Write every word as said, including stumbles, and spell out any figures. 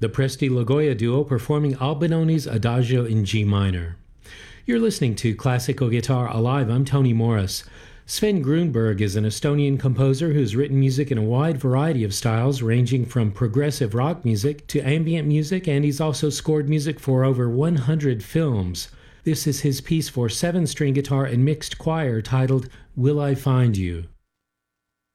the Presti Logoya duo performing Albinoni's Adagio in G minor. You're listening to Classical Guitar Alive. I'm Tony Morris. Sven Grunberg is an Estonian composer who's written music in a wide variety of styles, ranging from progressive rock music to ambient music, and he's also scored music for over one hundred films. This is his piece for seven-string guitar and mixed choir titled Will I Find You?